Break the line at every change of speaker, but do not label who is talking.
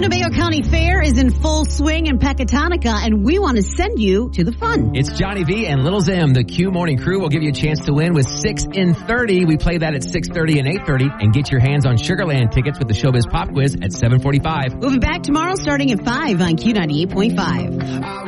Winnebago County Fair is in full swing in Pecatonica, and we want to send you to the fun.
It's Johnny V and Little Zim. The Q Morning Crew will give you a chance to win with 6 in 30. We play that at 6:30 and 8:30. And get your hands on Sugarland tickets with the Showbiz Pop Quiz at 7:45.
We'll be back tomorrow starting at 5 on Q98.5.